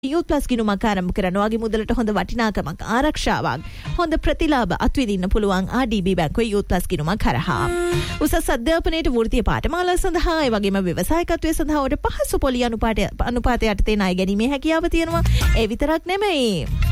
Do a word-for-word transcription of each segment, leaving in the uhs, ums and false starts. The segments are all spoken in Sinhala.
Youth Plus ගිණුමක් ආරම්භ කරනවා. වගේ මුදලට හොඳ වටිනාකමක් ආරක්ෂාවක් හොඳ ප්‍රතිලාභ අත්විඳින්න පුළුවන් ආර් ඩී බී බැංකුවේ Youth Plus ගිණුමක් කරහා. උසස් අධ්‍යාපනයේට වෘත්තීය පාඨමාලා සඳහා ඒ වගේම ව්‍යවසායකත්වයේ සඳහා උඩ පහසු පොලි අනුපාතය අනුපාතය යටතේ ණය ගැනීමේ හැකියාව තියෙනවා. ඒ විතරක් නෙමෙයි.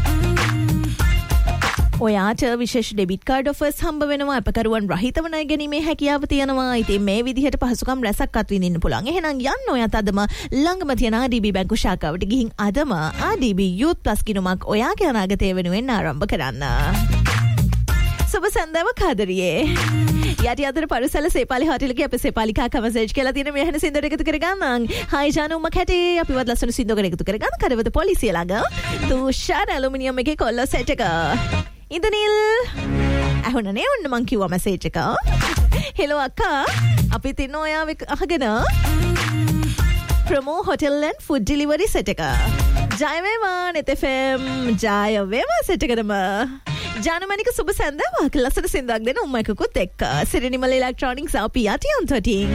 ඔයාට විශේෂ ඩෙබිට් කාඩ් ඔෆර්ස් හම්බ වෙනවා. අපකරුවන් රහිතව ණය ගැනීමේ හැකියාව තියෙනවා. ඉතින් මේ විදිහට පහසුකම් රැසක් අත්විඳින්න පුළුවන්. එහෙනම් යන්න ඔයත් අදම ළඟම තියෙන ආර් ඩී බී බැංකු ශාඛාවට ගිහින් අදම ආර් ඩී බී Youth Plus ගිණුමක් ඔයාගේ අනාගතය වෙනුවෙන් ආරම්භ කරන්න. සුබ සන්දාවක් කාදරියේ. යටි අතර පරිසල සේපාලි හෝටලෙක අපේ සේපාලිකා කවසේජ් කියලා තියෙන මේ හැන සින්දර එකතු කරගන්න. හායි ජානු මකටේ අපිවත් ලස්සන සින්දර එකතු කරගන්න. කඩවත පොලිසිය ළඟ තුෂාර ඇලුමිනියම් එකේ කොල්ල සෙට් එක. ඉදනිල් ඇහුණනේ ඔන්න මං කිව්වා මැසේජ් එක. හෙලෝ අක්කා අපි තින්න ඔයාව අහගෙන ප්‍රමෝ hotel and food delivery set එක. ජය වේවා නෙත් එෆ් එම් ජය වේවා සෙට් එකටම. ජානමනික සුබ සන්දාවක් ලස්සන සින්දක් දෙන උම්ම එකකුත් එක්ක සිරිනිමල ඉලෙක්ට්‍රොනික්ස් අපි යටියන් thirteen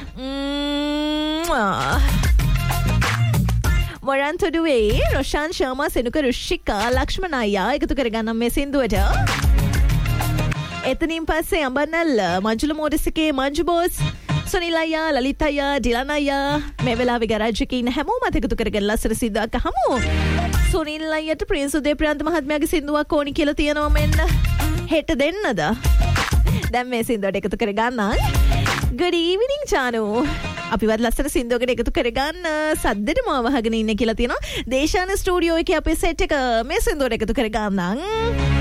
වරන්තොඩුවේ රොෂාන් ශර්මා සෙනුක රුෂිකා ලක්ෂ්මණ අයියා එකතු කරගන්නම් මේ සින්දුවට. එතනින් පස්සේ අඹනල්ල මංජුල මෝඩසිකේ මංජු බෝස් සුනිල් අයියා ලලිත් අයියා ඩිලන් අයියා මේ වෙලාවේ ගරාජ් එකේ ඉන්න හැමෝම එකතු කරගෙන ලස්සන සින්දුවක් අහමු. සුනිල් අයියට ප්‍රින්ස් උදේ ප්‍රාන්ත මහත්මයාගේ සින්දුවක් ඕනි කියලා තියෙනවා මෙන්න. හෙට දෙන්නද? දැන් මේ සින්දුවට එකතු කරගන්න. Good evening චානු. අපිවත් ලස්සන සින්දුවකට එකතු කරගන්න සද්දෙටම වහගෙන ඉන්න කියලා තියෙනවා. දේශාන ස්ටුඩියෝ එකේ අපේ සෙට් එක මේ සින්දුවට එකතු කරගන්න.